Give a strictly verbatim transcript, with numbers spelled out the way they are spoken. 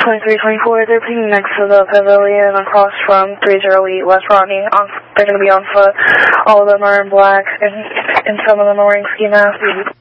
twenty-three twenty-four, they're pinging next to the pavilion across from three oh eight West Rodney. On, they're going to be on foot. All of them are in black, and, and some of them are wearing ski masks.